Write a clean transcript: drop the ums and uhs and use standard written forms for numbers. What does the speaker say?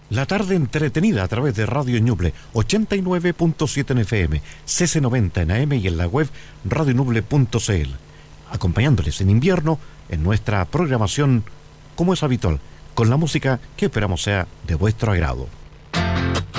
La tarde entretenida a través de Radio Ñuble 89.7 en FM, CC90 en AM y en la web radioñuble.cl. Acompañándoles en invierno en nuestra programación, como es habitual, con la música que esperamos sea de vuestro agrado.